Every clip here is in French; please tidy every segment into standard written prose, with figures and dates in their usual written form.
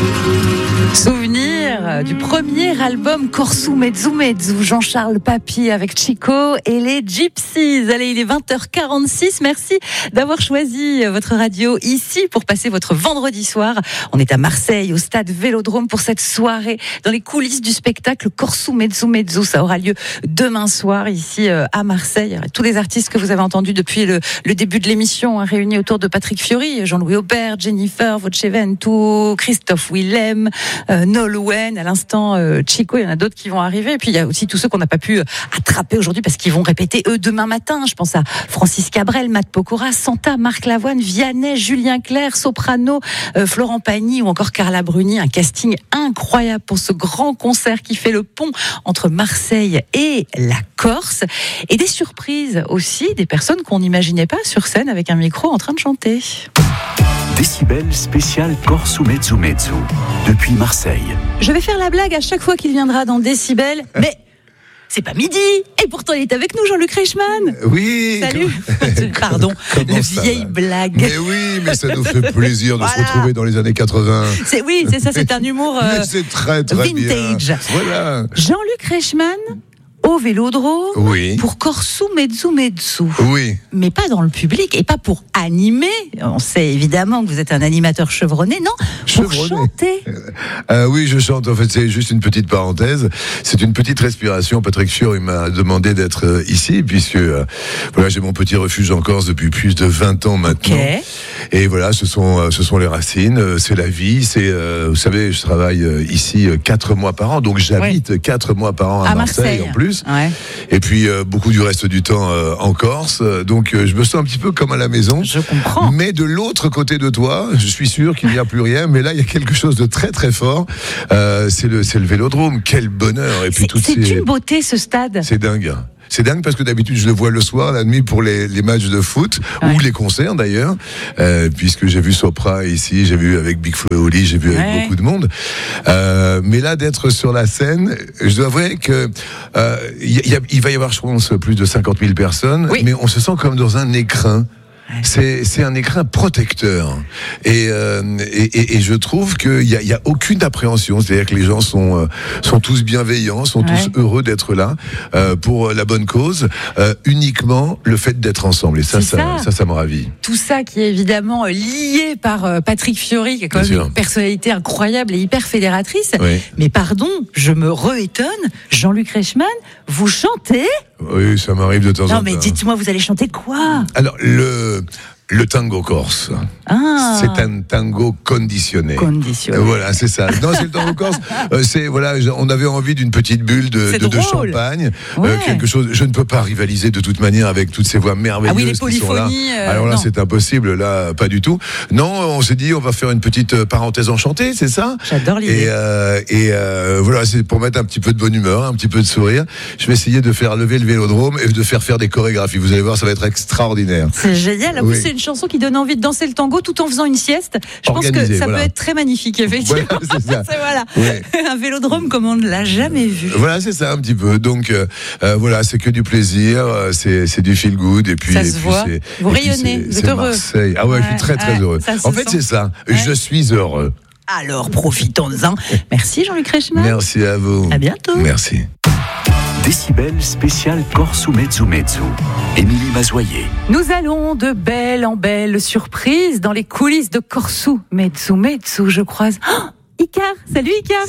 Souvenir du premier album Corso Mezzo Mezzo, Jean-Charles Papy avec Chico et les Gypsies. Allez, il est 20h46. Merci d'avoir choisi votre radio ici pour passer votre vendredi soir. On est à Marseille, au stade Vélodrome pour cette soirée dans les coulisses du spectacle Corso Mezzo Mezzo. Ça aura lieu demain soir ici à Marseille. Tous les artistes que vous avez entendus depuis le début de l'émission, réunis autour de Patrick Fiori, Jean-Louis Aubert, Jennifer Vocevento, Christophe Willem, Nolwenn, à l'instant Chico, il y en a d'autres qui vont arriver. Et puis il y a aussi tous ceux qu'on n'a pas pu attraper aujourd'hui parce qu'ils vont répéter eux demain matin. Je pense à Francis Cabrel, Matt Pokora, Santa, Marc Lavoine, Vianney, Julien Clerc, Soprano, Florent Pagny ou encore Carla Bruni. Un casting incroyable pour ce grand concert qui fait le pont entre Marseille et la Corse. Et des surprises aussi, des personnes qu'on n'imaginait pas sur scène avec un micro en train de chanter. Décibel spécial Corso Mezzo Mezzo, depuis Marseille. Je vais faire la blague à chaque fois qu'il viendra dans Décibel, mais c'est pas midi. Et pourtant, il est avec nous, Jean-Luc Reichmann. Oui. Salut. Pardon, la vieille blague. Mais oui, mais ça nous fait plaisir de se retrouver dans les années 80. Oui, c'est ça, c'est un humour c'est très, très vintage. Bien. Voilà. Jean-Luc Reichmann au Vélodrome, oui, pour Corso Mezzo Mezzo. Oui. Mais pas dans le public et pas pour animer. On sait évidemment que vous êtes un animateur chevronné, non, pour chanter. Oui, je chante. En fait, c'est juste une petite parenthèse. C'est une petite respiration. Patrick Fiori m'a demandé d'être ici, puisque voilà, j'ai mon petit refuge en Corse depuis plus de 20 ans maintenant. Okay. Et voilà, ce sont les racines, c'est la vie. C'est, vous savez, je travaille ici 4 mois par an, donc j'habite 4 mois par an à Marseille en plus. Ouais. Et puis beaucoup du reste du temps en Corse. Donc je me sens un petit peu comme à la maison. Je comprends. Mais de l'autre côté de toi, je suis sûr qu'il n'y a plus rien. Mais là, il y a quelque chose de très très fort. C'est le Vélodrome. Quel bonheur. Et puis c'est une beauté, ce stade. C'est dingue. C'est dingue parce que d'habitude je le vois le soir, la nuit pour les matchs de foot ou les concerts d'ailleurs, puisque j'ai vu Sopra ici, j'ai vu avec Big Flo et Oli, j'ai vu avec beaucoup de monde. Mais là d'être sur la scène, je dois avouer que il va y avoir, je pense, plus de 50 000 personnes, mais on se sent comme dans un écrin. C'est un écrin protecteur et je trouve qu'il y a aucune appréhension, c'est-à-dire que les gens sont tous bienveillants, sont tous heureux d'être là pour la bonne cause, uniquement le fait d'être ensemble, et ça me ravit. Tout ça qui est évidemment lié par Patrick Fiori, qui est quand même une personnalité incroyable et hyper fédératrice. Mais pardon, je me re-étonne, Jean-Luc Reichmann, vous chantez ? Oui, ça m'arrive de temps en temps. Non, mais dites-moi, vous allez chanter quoi ? Alors, le tango corse. C'est un tango conditionné. Voilà, c'est ça. Non, c'est le tango corse. On avait envie d'une petite bulle de champagne, quelque chose. Je ne peux pas rivaliser de toute manière avec toutes ces voix merveilleuses les qui sont là. Alors là, non. c'est impossible. Là, pas du tout. Non, on s'est dit, on va faire une petite parenthèse enchantée, c'est ça ? J'adore l'idée. Et voilà, c'est pour mettre un petit peu de bonne humeur, un petit peu de sourire. Je vais essayer de faire lever le Vélodrome et de faire des chorégraphies. Vous allez voir, ça va être extraordinaire. C'est génial. En plus, c'est une chanson qui donne envie de danser le tango tout en faisant une sieste. Je pense que ça peut être très magnifique, effectivement. Voilà, c'est ça. Un Vélodrome comme on ne l'a jamais vu. Voilà, c'est ça un petit peu. Donc voilà, c'est que du plaisir, c'est du feel good, et puis ça se voit. Vous rayonnez, vous êtes heureux. Marseille. Ah ouais, je suis très très heureux. En fait, c'est ça. Je suis heureux. Alors profitons-en. Merci Jean-Luc Reichmann. Merci à vous. À bientôt. Merci. Décibel spécial Corso Mezzo Mezzo, Émilie Mazoyer. Nous allons de belle en belle surprise dans les coulisses de Corso Mezzo Mezzo. Je croise Icar. Salut Icar.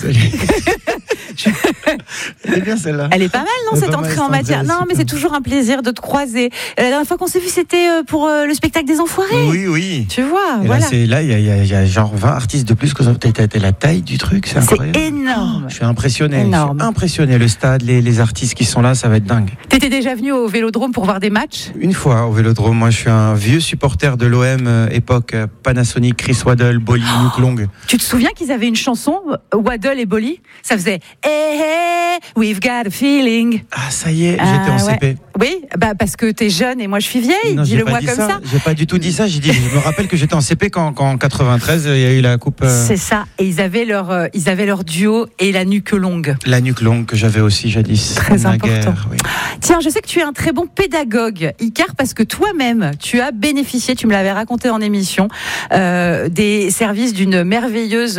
Salut. Elle est bien celle-là. Elle est pas mal, non, cette entrée en matière. Non, mais c'est toujours un plaisir de te croiser. La dernière fois qu'on s'est vu, c'était pour le spectacle des Enfoirés. Oui. Tu vois, et voilà. Là, il y a genre 20 artistes de plus que ça. T'as la taille du truc, c'est incroyable. C'est énorme. Je suis impressionné. Énorme. Je suis impressionné. Le stade, les artistes qui sont là, ça va être dingue. T'étais déjà venu au Vélodrome pour voir des matchs ? Une fois au Vélodrome. Moi, je suis un vieux supporter de l'OM, époque Panasonic, Chris Waddle, Bolly, Luke Long. Tu te souviens qu'ils avaient une chanson, Waddle et Bolly ? Ça faisait Hey, hey, we've got a feeling. Ah, ça y est, j'étais en CP. Oui, parce que t'es jeune et moi je suis vieille. Dis-le-moi comme ça. J'ai pas du tout dit ça. Je me rappelle que j'étais en CP quand en 93 il y a eu la coupe. C'est ça. Et ils avaient leur duo et la nuque longue. La nuque longue que j'avais aussi jadis. Très important. Guerre, oui. Tiens, je sais que tu es un très bon pédagogue, Icar, parce que toi-même, tu as bénéficié, tu me l'avais raconté en émission, des services d'une merveilleuse répétition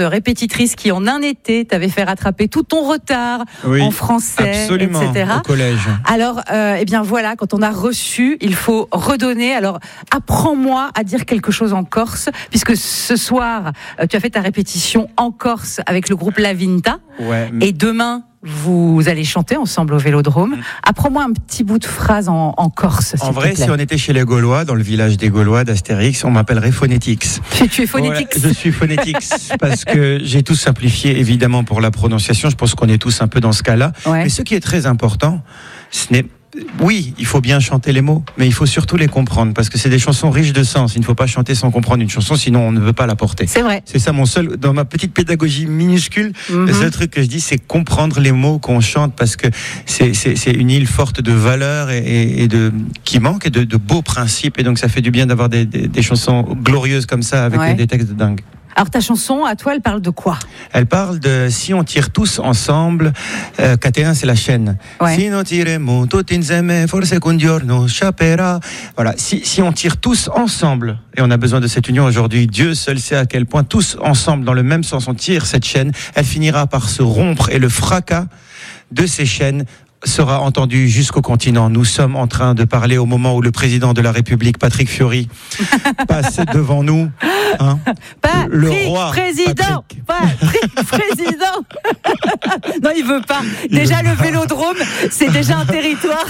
répétitrice qui, en un été, t'avait fait rattraper tout ton retard en français, absolument, etc. au collège. Alors, eh bien voilà, quand on a reçu, il faut redonner. Alors, apprends-moi à dire quelque chose en corse, puisque ce soir, tu as fait ta répétition en Corse avec le groupe La Vinta. Ouais. Et demain, vous allez chanter ensemble au Vélodrome. Apprends-moi un petit bout de phrase en Corse, s'il En te vrai, plaît. si on était chez les Gaulois, dans le village des Gaulois d'Astérix, on m'appellerait Phonetix. Tu es Phonetix. Voilà, je suis Phonetix parce que j'ai tout simplifié, évidemment, pour la prononciation. Je pense qu'on est tous un peu dans ce cas-là. Ouais. Mais ce qui est très important, ce n'est oui, il faut bien chanter les mots, mais il faut surtout les comprendre parce que c'est des chansons riches de sens. Il ne faut pas chanter sans comprendre une chanson, sinon on ne veut pas la porter. C'est vrai. C'est ça mon seul, dans ma petite pédagogie minuscule, le seul truc que je dis, c'est comprendre les mots qu'on chante parce que c'est une île forte de valeurs et qui manque et de beaux principes. Et donc ça fait du bien d'avoir des chansons glorieuses comme ça avec des textes de dingue. Alors ta chanson, à toi, elle parle de quoi? Elle parle de si on tire tous ensemble, Catérin c'est la chaîne. Ouais. Si nous tiremos tutti insieme, forse un giorno sciaperà. Voilà, si on tire tous ensemble, et on a besoin de cette union aujourd'hui, Dieu seul sait à quel point tous ensemble, dans le même sens, on tire cette chaîne, elle finira par se rompre et le fracas de ces chaînes sera entendu jusqu'au continent. Nous sommes en train de parler au moment où le président de la République, Patrick Fiori, passe devant nous. Hein, le roi président, Patrick président. Non, il veut pas. Déjà, le Vélodrome, c'est déjà un territoire.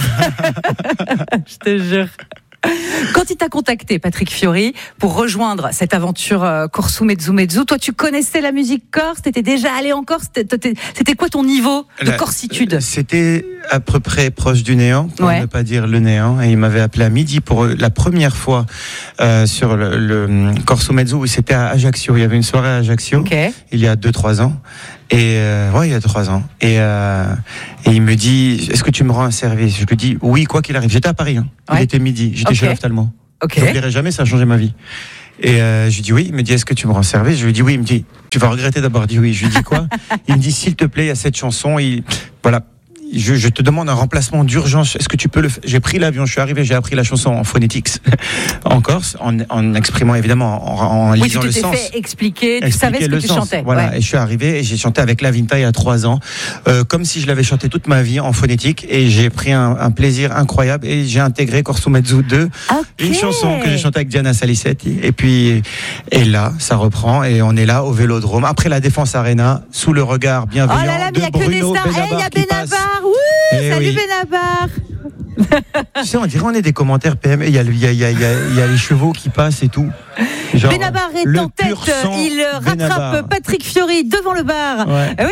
Je te jure. Quand il t'a contacté, Patrick Fiori, pour rejoindre cette aventure Corsu Mezzu Mezzu, toi, tu connaissais la musique corse, t'étais déjà allé en Corse, c'était quoi ton niveau de corsitude? C'était à peu près proche du néant, pour ne pas dire le néant, et il m'avait appelé à midi pour la première fois sur le Corsu Mezzu, où c'était à Ajaccio, il y avait une soirée à Ajaccio, il y a 2-3 ans. Et il y a 3 ans. Et il me dit, est-ce que tu me rends un service? Je lui dis oui, quoi qu'il arrive. J'étais à Paris. Il était midi. J'étais chez l'ophtalmo. Je n'oublierai jamais, ça a changé ma vie. Et je lui dis oui. Il me dit, est-ce que tu me rends service? Je lui dis oui. Il me dit, tu vas regretter d'avoir dit oui. Je lui dis quoi? Il me dit, s'il te plaît, il y a cette chanson. Voilà. Je te demande un remplacement d'urgence. Est-ce que tu peux le faire? J'ai pris l'avion, je suis arrivé, j'ai appris la chanson en phonetics en Corse, en exprimant évidemment, en lisant le sens. Tu t'étais fait expliquer, tu savais ce que tu chantais. Voilà, et je suis arrivé et j'ai chanté avec La Vinta il y a 3 ans, comme si je l'avais chanté toute ma vie en phonétique, et j'ai pris un plaisir incroyable et j'ai intégré Corsu Mezzu 2, une chanson que j'ai chantée avec Diana Salicetti, et là, ça reprend et on est là au Vélodrome, après la Défense Arena, sous le regard bienveillant de Bruno Benabar qui passe. Salut Benabar. Tu sais, on dirait on est des commentaires PM. Il y a les chevaux qui passent et tout. Genre, Benabar est en tête. Il rattrape Patrick Fiori devant le bar.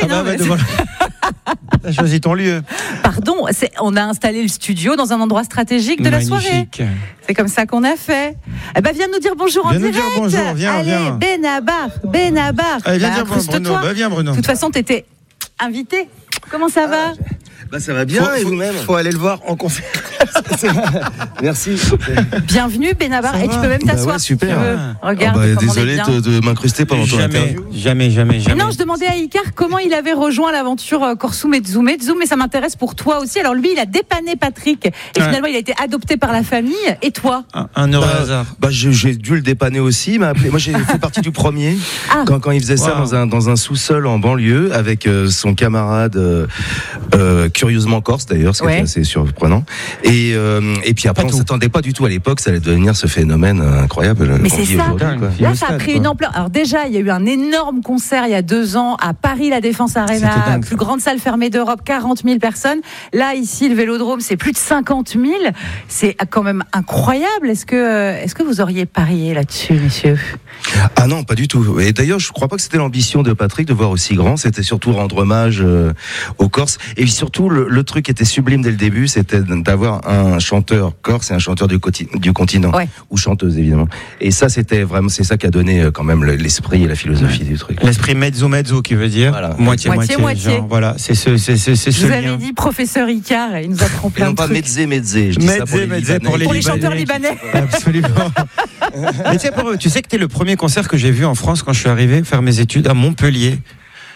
T'as choisi ton lieu. Pardon, on a installé le studio dans un endroit stratégique de la soirée. C'est comme ça qu'on a fait. Viens nous dire bonjour en direct. Nous dire bonjour, viens. Benabar. Allez, viens dire Bruno. Viens Bruno. De toute façon, t'étais invité. Comment ça va? Ça va bien, et vous-même? Faut aller le voir en concert. Merci. Bienvenue Benabar, et tu peux même t'asseoir si tu veux. Regarde, désolé de m'incruster pendant ton interview. Jamais. Non, je demandais à Icar comment il avait rejoint l'aventure Corsu Mezzu Mezzu, mais ça m'intéresse pour toi aussi. Alors lui, il a dépanné Patrick, et finalement il a été adopté par la famille. Et toi? Un heureux hasard. J'ai dû le dépanner aussi. Il m'a appelé. Moi, j'ai fait partie du premier quand il faisait ça dans un sous-sol en banlieue avec son camarade. Curieusement corse d'ailleurs, ce qui était assez surprenant. Et puis après, on s'attendait pas du tout à l'époque, ça allait devenir ce phénomène incroyable. Mais c'est ça. Là, ça a pris une ampleur. Alors déjà, il y a eu un énorme concert il y a 2 ans à Paris, la Défense Arena, plus grande salle fermée d'Europe, 40 000 personnes. Là, ici, le Vélodrome, c'est plus de 50 000. C'est quand même incroyable. Est-ce que vous auriez parié là-dessus, messieurs? Ah non, pas du tout. Et d'ailleurs, je crois pas que c'était l'ambition de Patrick de voir aussi grand. C'était surtout rendre hommage aux Corses. Et puis surtout, le truc qui était sublime dès le début, c'était d'avoir un chanteur corse et un chanteur du continent, ou chanteuse évidemment. Et ça, c'était vraiment, c'est ça qui a donné quand même l'esprit et la philosophie du truc. L'esprit mezzo mezzo, qui veut dire moitié. Genre, voilà, c'est ce je vous avais dit professeur Icard, il nous apprend plein de trucs. Non pas mezze. Je dis ça pour les chanteurs libanais. Absolument. Mais tu sais que t'es le premier concert que j'ai vu en France quand je suis arrivé faire mes études à Montpellier.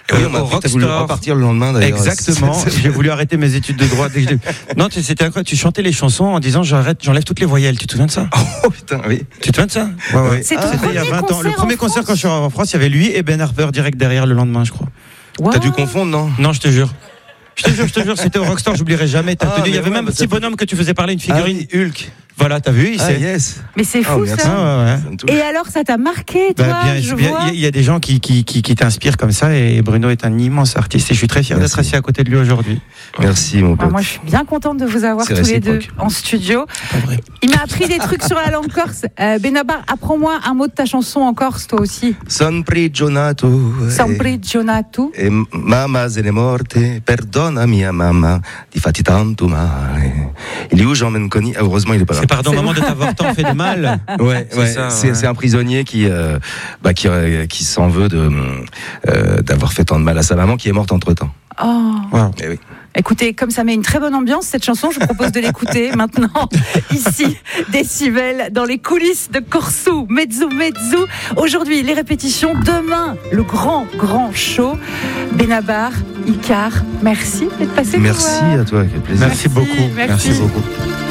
Oui, on m'a appris que t'as voulu repartir le lendemain d'ailleurs. Exactement. J'ai voulu arrêter mes études de droit dès que Non, c'était incroyable. Tu chantais les chansons en disant j'enlève toutes les voyelles. Tu te souviens de ça? Oh putain, oui. Tu te souviens de ça? Ouais. C'était il y a 20 ans. Le premier concert quand je suis en France, il y avait lui et Ben Harper direct derrière le lendemain, je crois. Wow. T'as dû confondre, non? Non, je te jure. Je te jure, c'était au Rockstar, j'oublierai jamais. Il y avait même un petit bonhomme que tu faisais parler, une figurine. Hulk. Voilà, t'as vu, yes. Mais c'est fou ça. Ouais. Et alors, ça t'a marqué, toi? Il y a des gens qui t'inspirent comme ça, et Bruno est un immense artiste, et je suis très fier d'être assis à côté de lui aujourd'hui. Merci, mon pote. Moi, je suis bien contente de vous avoir tous les deux en studio. Il m'a appris des trucs sur la langue corse. Benabar, apprends-moi un mot de ta chanson en corse, toi aussi. Son prigionato. Son prigionato. E mamma se ne morte, perdona mia mamma, ti fatti tanto male. Il est où Jean Menconi? Heureusement, il est pas là. Pardon, maman, de t'avoir tant fait de mal. C'est un prisonnier qui s'en veut d'avoir fait tant de mal à sa maman, qui est morte entre-temps. Oh. Wow. Eh oui. Écoutez, comme ça met une très bonne ambiance, cette chanson, je vous propose de l'écouter maintenant, ici, Décibel, dans les coulisses de Corso Mezzo. Aujourd'hui, les répétitions. Demain, le grand show. Benabar, Icar, merci d'être passé. Merci à toi, quel plaisir. Merci beaucoup.